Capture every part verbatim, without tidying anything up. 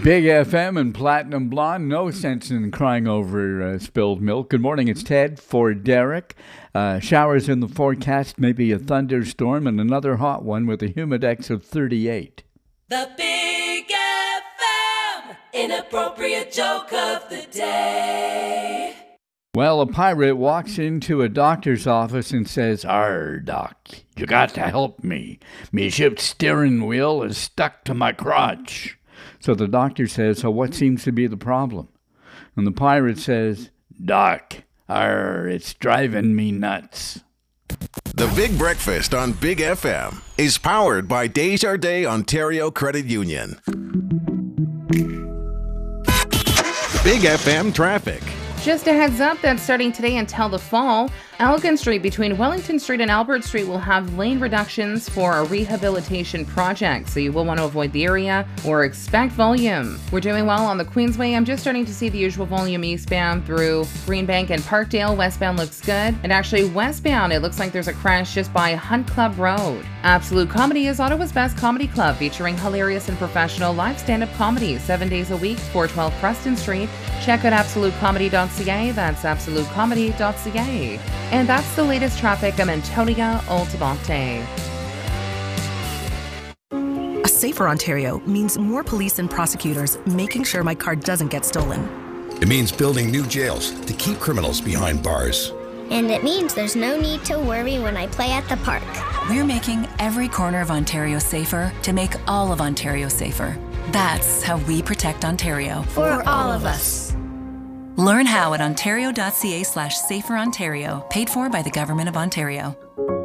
Big F M and Platinum Blonde. No sense in crying over uh, spilled milk. Good morning. It's Ted for Derek. Uh, showers in the forecast, maybe a thunderstorm and another hot one with a humidex of thirty-eight. The Big F M inappropriate joke of the day. Well, a pirate walks into a doctor's office and says, "Arr, doc, you got to help me. Me ship's steering wheel is stuck to my crotch." So the doctor says, "So what seems to be the problem?" And the pirate says, "Doc, arr, it's driving me nuts." The Big Breakfast on Big F M is powered by Desjardins Ontario Credit Union. Big F M traffic. Just a heads up that starting today until the fall, Elgin Street between Wellington Street and Albert Street will have lane reductions for a rehabilitation project, so you will want to avoid the area or expect volume. We're doing well on the Queensway. I'm just starting to see the usual volume eastbound through Greenbank and Parkdale. Westbound looks good. And actually westbound, it looks like there's a crash just by Hunt Club Road. Absolute Comedy is Ottawa's best comedy club, featuring hilarious and professional live stand-up comedy seven days a week, four twelve Preston Street. Check out absolute comedy dot c a. That's absolute comedy dot c a. And that's the latest traffic. I'm Antonia Altamonte. A safer Ontario means more police and prosecutors making sure my car doesn't get stolen. It means building new jails to keep criminals behind bars. And it means there's no need to worry when I play at the park. We're making every corner of Ontario safer to make all of Ontario safer. That's how we protect Ontario. For, For all of us. Learn how at ontario.ca slash safer Ontario. Paid for by the Government of Ontario.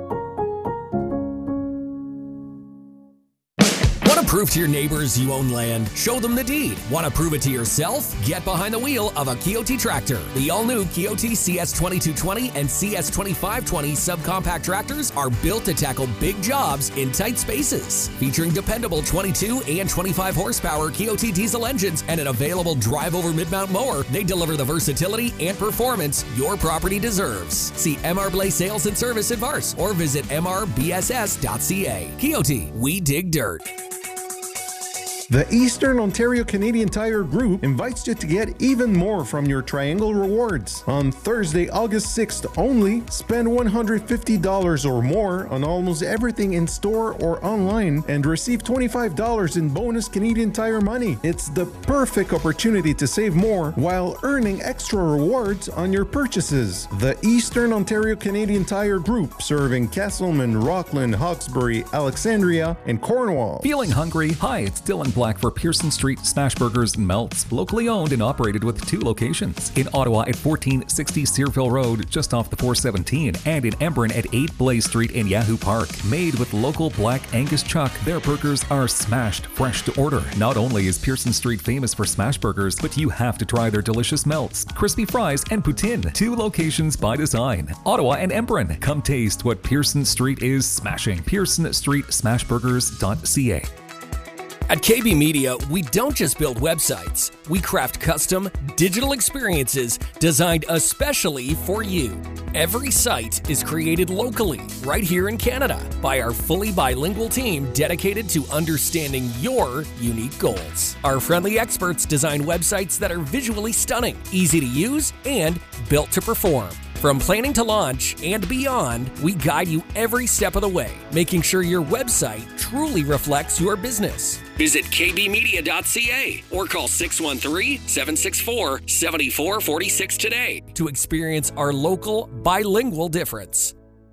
Want to prove to your neighbors you own land? Show them the deed. Want to prove it to yourself? Get behind the wheel of a Kioti tractor. The all-new Kioti C S twenty-two twenty and C S twenty-five twenty subcompact tractors are built to tackle big jobs in tight spaces. Featuring dependable twenty-two and twenty-five horsepower Kioti diesel engines and an available drive-over mid-mount mower, they deliver the versatility and performance your property deserves. See M R Blay Sales and Service at Vars or visit m r b s s dot c a. Kioti, we dig dirt. The Eastern Ontario Canadian Tire Group invites you to get even more from your Triangle Rewards. On Thursday, August sixth only, spend one hundred fifty dollars or more on almost everything in store or online and receive twenty-five dollars in bonus Canadian Tire money. It's the perfect opportunity to save more while earning extra rewards on your purchases. The Eastern Ontario Canadian Tire Group, serving Castleman, Rockland, Hawkesbury, Alexandria, and Cornwall. Feeling hungry? Hi, it's Dylan Black for Pearson Street Smash Burgers and Melts, locally owned and operated with two locations. In Ottawa at fourteen sixty Searville Road, just off the four seventeen, and in Embrun at eight Blaze Street in Yahoo Park. Made with local black Angus chuck, their burgers are smashed, fresh to order. Not only is Pearson Street famous for smash burgers, but you have to try their delicious melts, crispy fries, and poutine. Two locations by design, Ottawa and Embrun. Come taste what Pearson Street is smashing. Pearson Street Smash Burgers dot c a. At K B Media, we don't just build websites. We craft custom, digital experiences designed especially for you. Every site is created locally, right here in Canada, by our fully bilingual team dedicated to understanding your unique goals. Our friendly experts design websites that are visually stunning, easy to use, and built to perform. From planning to launch and beyond, we guide you every step of the way, making sure your website truly reflects your business. Visit k b media dot c a or call six one three, seven six four, seven four four six today to experience our local bilingual difference.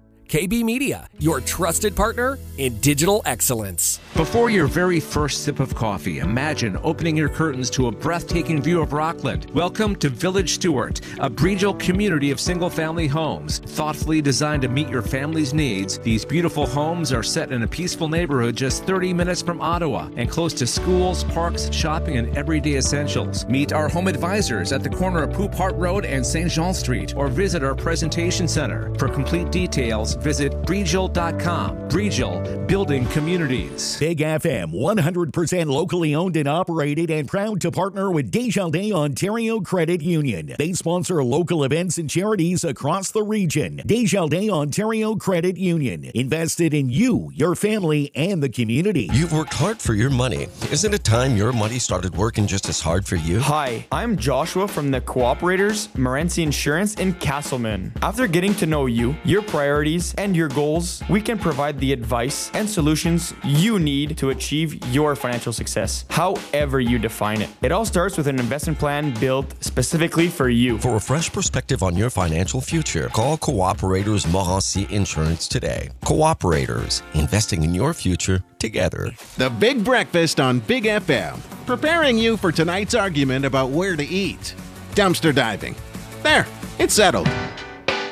K B Media, your trusted partner in digital excellence. Before your very first sip of coffee, imagine opening your curtains to a breathtaking view of Rockland. Welcome to Village Stewart, a Breedel community of single-family homes. Thoughtfully designed to meet your family's needs, these beautiful homes are set in a peaceful neighborhood just thirty minutes from Ottawa and close to schools, parks, shopping, and everyday essentials. Meet our home advisors at the corner of Poop Hart Road and Saint Jean Street, or visit our presentation center. For complete details, homes. Visit Bregiel dot com. Bregiel, building communities. Big F M, one hundred percent locally owned and operated, and proud to partner with Desjardins Ontario Credit Union. They sponsor local events and charities across the region. Desjardins Ontario Credit Union, invested in you, your family, and the community. You've worked hard for your money. Isn't it time your money started working just as hard for you? Hi, I'm Joshua from the Cooperators, Morency Insurance in Castleman. After getting to know you, your priorities, and your goals, we can provide the advice and solutions you need to achieve your financial success, however you define it. It all starts with an investment plan built specifically for you. For a fresh perspective on your financial future, call Cooperators Morency Insurance today. Cooperators, investing in your future together. The Big Breakfast on Big F M, preparing you for tonight's argument about where to eat. Dumpster diving. There, it's settled.